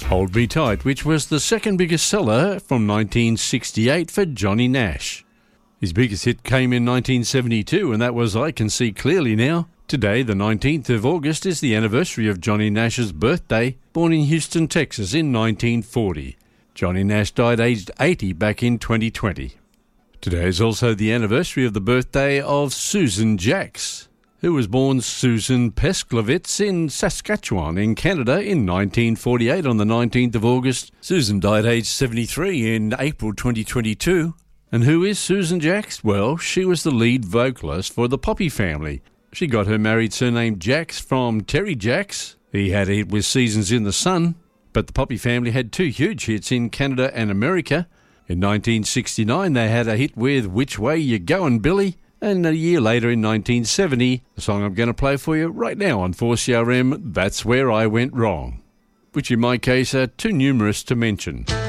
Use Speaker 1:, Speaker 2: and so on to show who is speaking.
Speaker 1: Hold Me Tight, which was the second biggest seller from 1968 for Johnny Nash. His biggest hit came in 1972, and that was I Can See Clearly Now. Today, the 19th of August, is the anniversary of Johnny Nash's birthday, born in Houston, Texas in 1940. Johnny Nash died aged 80 back in 2020. Today is also the anniversary of the birthday of Susan Jacks, who was born Susan Pesklowitz in Saskatchewan in Canada in 1948 on the 19th of August. Susan died aged 73 in April 2022. And who is Susan Jacks? Well, she was the lead vocalist for the Poppy Family. She got her married surname Jacks from Terry Jacks. He had a hit with Seasons in the Sun. But the Poppy Family had two huge hits in Canada and America. In 1969, they had a hit with Which Way You Goin' Billy? And a year later, in 1970, the song I'm going to play for you right now on 4CRM, That's Where I Went Wrong, which in my case are too numerous to mention.